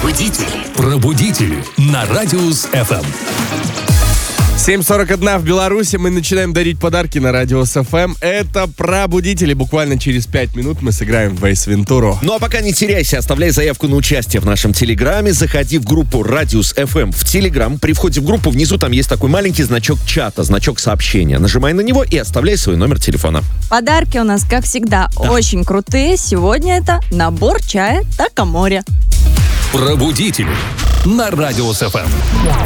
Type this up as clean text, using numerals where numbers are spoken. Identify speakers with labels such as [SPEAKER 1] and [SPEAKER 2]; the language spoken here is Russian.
[SPEAKER 1] Пробудители на Радиус ФМ.
[SPEAKER 2] 7:41 в Беларуси. Мы начинаем дарить подарки на Радиус ФМ. Это Пробудители. Буквально через 5 минут мы сыграем в Эйс Вентуру.
[SPEAKER 3] Ну а пока не теряйся, оставляй заявку на участие в нашем Телеграме. Заходи в группу Радиус ФМ в Телеграм. При входе в группу внизу там есть такой маленький значок чата, значок сообщения. Нажимай на него и оставляй свой номер телефона.
[SPEAKER 4] Подарки у нас, как всегда, очень крутые. Сегодня это набор чая Такамори.
[SPEAKER 1] Пробудители на Радиус ФМ.